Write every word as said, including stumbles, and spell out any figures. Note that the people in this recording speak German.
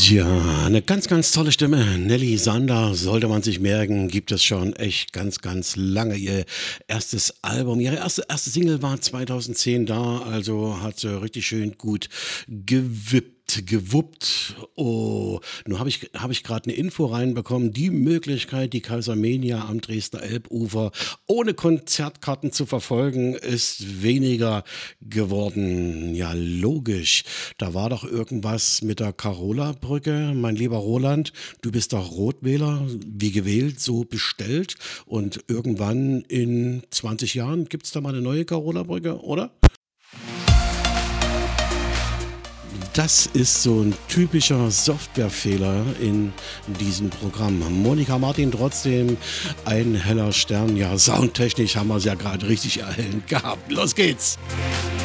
Ja, eine ganz, ganz tolle Stimme. Nelly Sander sollte man sich merken, gibt es schon echt ganz, ganz lange. Ihr erstes Album, ihre erste, erste Single war zwanzig zehn da, also hat sie richtig schön gut gewippt. Gewuppt. Oh, nun habe ich, hab ich gerade eine Info reinbekommen. Die Möglichkeit, die Kaisermania am Dresdner Elbufer ohne Konzertkarten zu verfolgen, ist weniger geworden. Ja, logisch. Da war doch irgendwas mit der Carola-Brücke. Mein lieber Roland, du bist doch Rotwähler, wie gewählt, so bestellt. Und irgendwann in zwanzig Jahren gibt es da mal eine neue Carola-Brücke, oder? Das ist so ein typischer Softwarefehler in diesem Programm. Monika Martin trotzdem ein heller Stern. Ja, soundtechnisch haben wir es ja gerade richtig erhellend gehabt. Los geht's!